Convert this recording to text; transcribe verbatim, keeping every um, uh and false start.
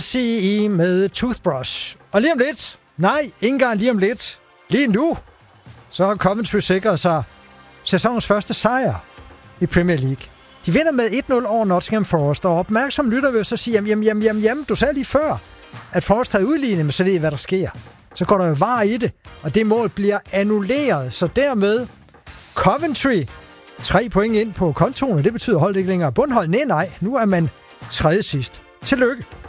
sige med Toothbrush. Og lige om lidt, nej, ikke engang lige om lidt, lige nu, så har Coventry sikret sig sæsonens første sejr i Premier League. De vinder med et nul over Nottingham Forest, og opmærksom lytter vil så sige, jamen, jamen, jamen, jamen, jamen, du sagde lige før, at Forest havde udlignet, men så ved I, hvad der sker. Så går der jo var i det, og det mål bliver annulleret, så dermed Coventry tre point ind på kontoen, og det betyder holdet ikke længere bundhold. Nej, nej, nu er man tredje sidst. Tillykke.